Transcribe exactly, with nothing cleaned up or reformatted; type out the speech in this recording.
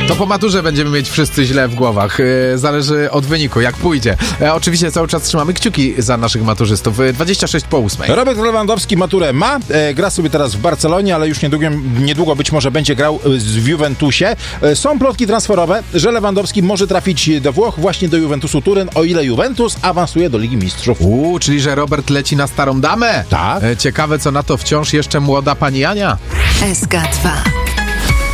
To po maturze będziemy mieć wszyscy źle w głowach. Yy, zależy od wyniku, jak pójdzie. E, oczywiście cały czas trzymamy kciuki za naszych maturzystów. Yy, dwadzieścia sześć po ósmej. Robert Lewandowski maturę ma, e, gra sobie teraz w Barcelonie, ale już niedługo, niedługo być może będzie grał w Juventusie. E, są plotki transferowe, że Lewandowski może trafić do Włoch, właśnie do Juventusu Turyn, o ile Juventus awansuje do Ligi Mistrzów. Uuu, czyli że Robert leci na starą damę. Tak. E, ciekawe, co na to wciąż jeszcze młoda pani Ania. S K dwa.